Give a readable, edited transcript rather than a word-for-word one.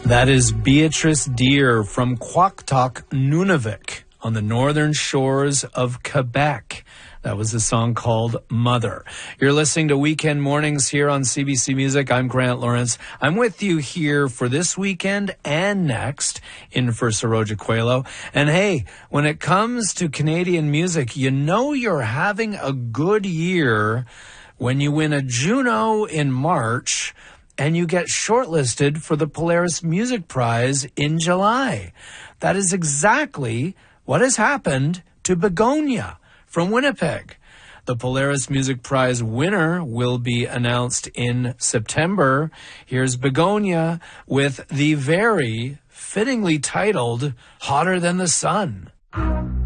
That is Beatrice Deer from Quaqtuck, Nunavik, on the northern shores of Quebec. That was a song called Mother. You're listening to Weekend Mornings here on CBC Music. I'm Grant Lawrence. I'm with you here for this weekend and next in for Saroja Coelho. And hey, when it comes to Canadian music, you know you're having a good year when you win a Juno in March and you get shortlisted for the Polaris Music Prize in July. That is exactly what has happened to Begonia from Winnipeg. The Polaris Music Prize winner will be announced in September. Here's Begonia with the very fittingly titled Hotter Than the Sun.